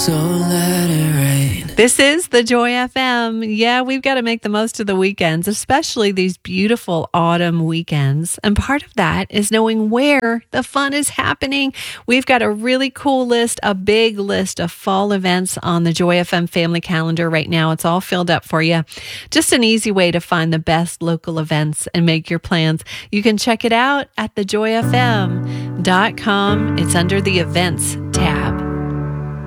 so let it rain. This is the Joy FM. Yeah, we've got to make the most of the weekends, especially these beautiful autumn weekends. And part of that is knowing where the fun is happening. We've got a really cool list, a big list of fall events on the Joy FM family calendar right now. It's all filled up for you. Just an easy way to find the best local events and make your plans. You can check it out at thejoyfm.com. It's under the events tab.